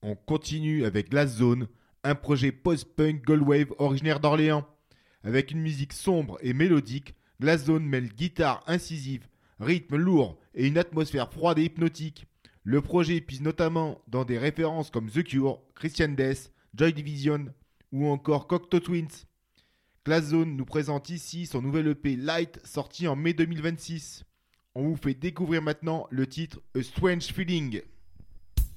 On continue avec Glass Zone, un projet post-punk Goldwave originaire d'Orléans. Avec une musique sombre et mélodique, Glass Zone mêle guitare incisive, rythme lourd et une atmosphère froide et hypnotique. Le projet puise notamment dans des références comme The Cure, Christian Death, Joy Division ou encore Cocteau Twins. Glass Zone nous présente ici son nouvel EP Light sorti en mai 2026. On vous fait découvrir maintenant le titre A Strange Feeling.